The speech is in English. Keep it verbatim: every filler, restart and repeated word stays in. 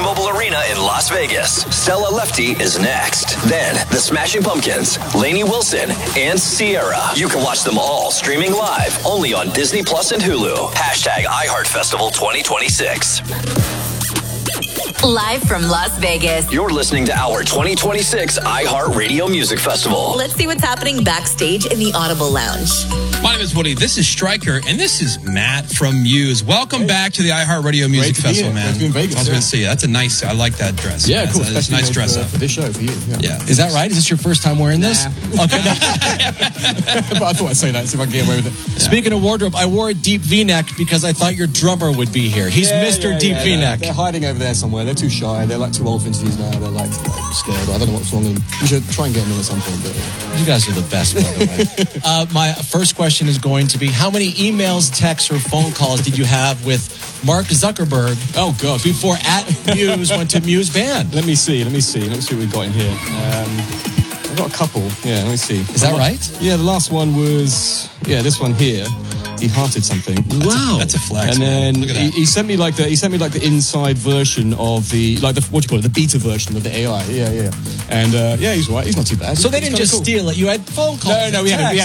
T-Mobile Arena in Las Vegas. Stella Lefty is next. Then, the Smashing Pumpkins, Lainey Wilson, and Sierra. You can watch them all streaming live only on Disney Plus and Hulu. Hashtag iHeartFestival twenty twenty-six. Live from Las Vegas. You're listening to our twenty twenty-six iHeartRadio Music Festival. Let's see what's happening backstage in the Audible Lounge. My name is Woody. This is Stryker, and this is Matt from Muse. Welcome hey. back to the iHeartRadio Music Festival, man. Great to be in Vegas, I was yeah. going to see you. That's a nice. I like that dress. Yeah, That's cool. A, it's a nice dress for, up for this show for you. Yeah. yeah. Is that right? Is this your first time wearing this? Nah. Okay. But I thought I'd say that. See if I can get away with it. Yeah. Speaking of wardrobe, I wore a deep V-neck because I thought your drummer would be here. He's yeah, Mister yeah, Deep yeah, V-neck. They're hiding over there somewhere. They're too shy. They're like too old for interviews now. They're like, like scared. I don't know what's wrong with them. We should try and get them in at some point. But, yeah. You guys are the best, by the way. uh, my first question is going to be, how many emails, texts, or phone calls did you have with Mark Zuckerberg? Oh, God. Before at Muse went to Muse Band? Let me see. Let me see. Let me see what we've got in here. Um, I've got a couple. Yeah, let me see. Is that right? Yeah, the last one was, yeah, this one here. He hearted something. Wow, that's a flex. And then Look at he, that. he sent me like the he sent me like the inside version of the like the what do you call it the beta version of the A I. Yeah, yeah. And uh, yeah, he's right. He's not too bad. So they He's didn't kinda just cool. steal it. You had phone calls. No, no, we had, a, we had